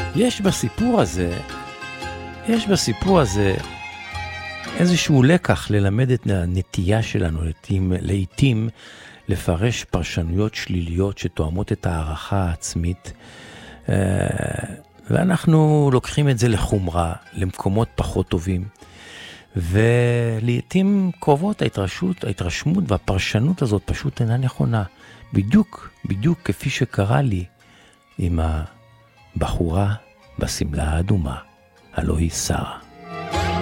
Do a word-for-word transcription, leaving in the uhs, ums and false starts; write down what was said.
יש בסיפור הזה, יש בסיפור הזה איזשהו לקח ללמד את הנטייה שלנו לעתים, לעתים לפרש פרשנויות שליליות שתואמות את הערכה העצמית, ואנחנו לוקחים את זה לחומרה, למקומות פחות טובים, ולעתים קרובות ההתרשמות, ההתרשמות והפרשנות הזאת פשוט אינה נכונה, בדיוק, בדיוק כפי שקרה לי עם הבחורה בסמלה האדומה, הלוא היא שרה.